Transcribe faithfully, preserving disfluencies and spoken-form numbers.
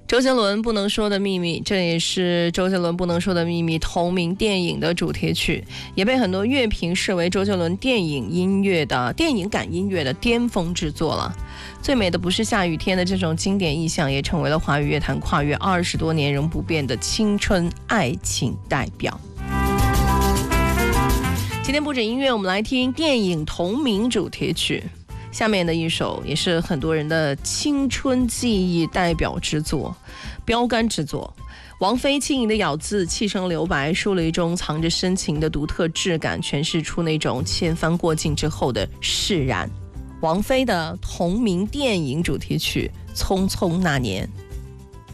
周杰伦不能说的秘密，这也是周杰伦不能说的秘密同名电影的主题曲，也被很多乐评视为周杰伦电影音乐的电影感音乐的巅峰之作了。最美的不是下雨天的这种经典意象，也成为了华语乐坛跨越二十多年仍不变的青春爱情代表。今天不止音乐，我们来听电影同名主题曲。下面的一首也是很多人的青春记忆代表之作，标杆之作。王菲轻盈的咬字，气声留白，书里中藏着深情的独特质感，诠释出那种千帆过尽之后的释然。王菲的同名电影主题曲《匆匆那年》。